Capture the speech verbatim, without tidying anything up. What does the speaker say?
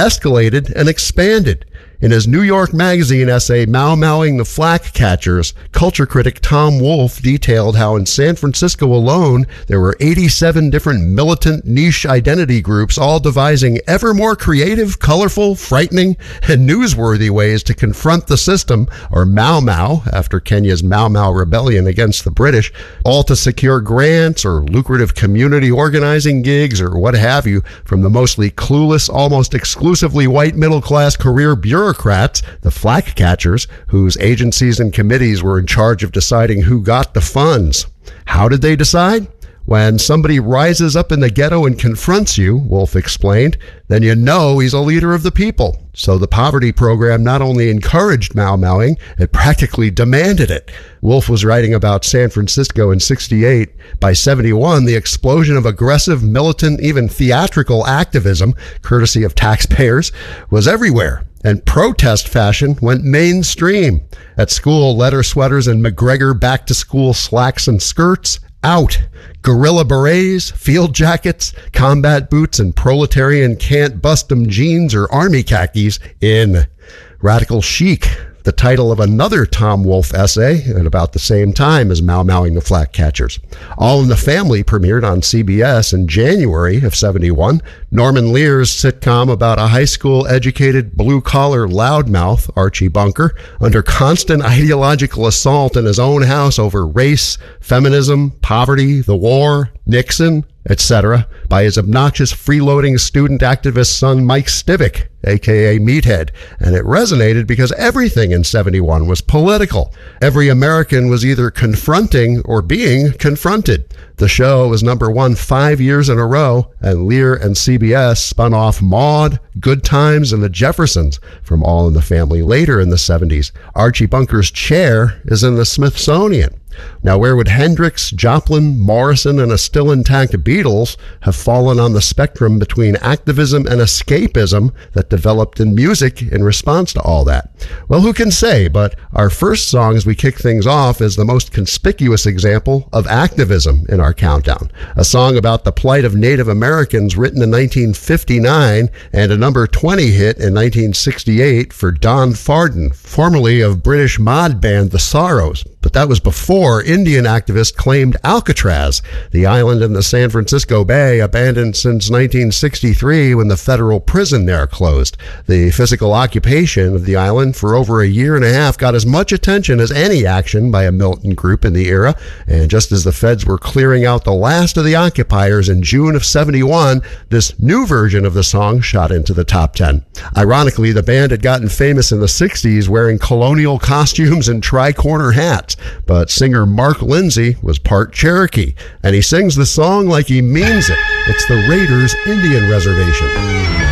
escalated and expanded. In his New York Magazine essay, Mau Mauing the Flak Catchers, culture critic Tom Wolfe detailed how in San Francisco alone, there were eighty-seven different militant niche identity groups, all devising ever more creative, colorful, frightening, and newsworthy ways to confront the system, or Mau Mau, after Kenya's Mau Mau rebellion against the British, all to secure grants or lucrative community organizing gigs or what have you from the mostly clueless, almost exclusively white middle-class career bureaucrats. Bureaucrats, the flak catchers, whose agencies and committees were in charge of deciding who got the funds. How did they decide? When somebody rises up in the ghetto and confronts you, Wolfe explained, then you know he's a leader of the people. So the poverty program not only encouraged Mau Mauing, it practically demanded it. Wolfe was writing about San Francisco in sixty-eight. By seventy-one, the explosion of aggressive, militant, even theatrical activism, courtesy of taxpayers, was everywhere. And protest fashion went mainstream. At school, leather sweaters and McGregor back-to-school slacks and skirts, out. Gorilla berets, field jackets, combat boots, and proletarian can't-bust-em jeans or army khakis, in. Radical chic, the title of another Tom Wolfe essay at about the same time as Mau Mauing the Flak Catchers. All in the Family premiered on C B S in January of seventy-one. Norman Lear's sitcom about a high school educated blue-collar loudmouth, Archie Bunker, under constant ideological assault in his own house over race, feminism, poverty, the war, Nixon, et cetera, by his obnoxious freeloading student activist son Mike Stivic, aka Meathead. And it resonated because everything in seventy-one was political. Every American was either confronting or being confronted. The show was number one five years in a row, and Lear and C B S spun off Maude, Good Times, and The Jeffersons from All in the Family later in the seventies. Archie Bunker's chair is in the Smithsonian. Now, where would Hendrix, Joplin, Morrison, and a still intact Beatles have fallen on the spectrum between activism and escapism that developed in music in response to all that? Well, who can say, but our first song as we kick things off is the most conspicuous example of activism in our countdown. A song about the plight of Native Americans written in nineteen fifty-nine and a number twenty hit in nineteen sixty-eight for Don Fardon, formerly of British mod band The Sorrows. But that was before Indian activists claimed Alcatraz, the island in the San Francisco Bay, abandoned since nineteen sixty-three when the federal prison there closed. The physical occupation of the island for over a year and a half got as much attention as any action by a militant group in the era. And just as the feds were clearing out the last of the occupiers in June of seventy-one, this new version of the song shot into the top ten. Ironically, the band had gotten famous in the sixties wearing colonial costumes and tri-corner hats. But singer Mark Lindsay was part Cherokee, and he sings the song like he means it. It's the Raiders Indian Reservation.